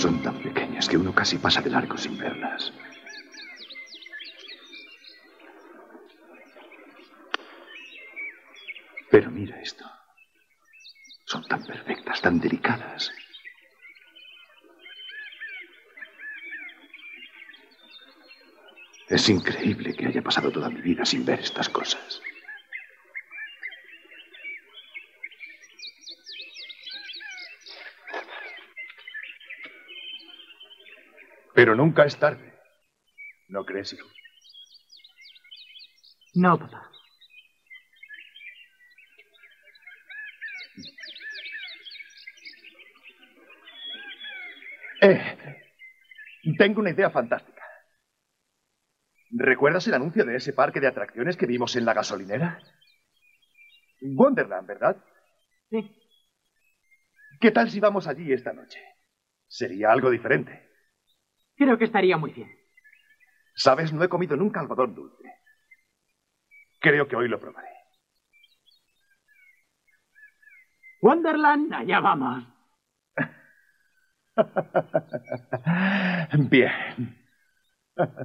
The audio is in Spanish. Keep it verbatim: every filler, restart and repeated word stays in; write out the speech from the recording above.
Son tan pequeñas que uno casi pasa de largo sin verlas. Pero mira esto. Son tan perfectas, tan delicadas. Es increíble que haya pasado toda mi vida sin ver estas cosas. Pero nunca es tarde. ¿No crees, hijo? No, papá. Eh, tengo una idea fantástica. ¿Recuerdas el anuncio de ese parque de atracciones que vimos en la gasolinera? Wonderland, ¿verdad? Sí. ¿Qué tal si vamos allí esta noche? Sería algo diferente. Creo que estaría muy bien. Sabes, no he comido nunca algodón dulce. Creo que hoy lo probaré. Wonderland, allá vamos. Bien.